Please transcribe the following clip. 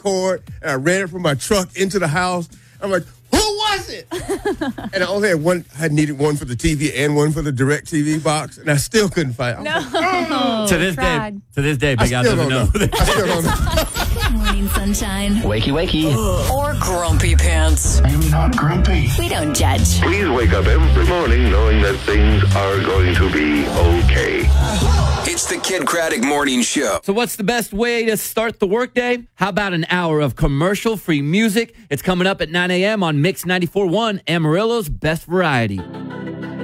cord, and I ran it from my truck into the house. I'm like, who was it? And I only had one. I needed one for the TV and one for the Direct TV box, and I still couldn't find it. No. To this day, Big Al doesn't know. I still don't know. Morning sunshine. Wakey, wakey. Or grumpy pants. I'm not grumpy. We don't judge. Please wake up every morning knowing that things are going to be okay. It's the Kid Craddock Morning Show. So what's the best way to start the workday? How about an hour of commercial-free music? It's coming up at 9 a.m. on Mix 94.1, Amarillo's Best Variety.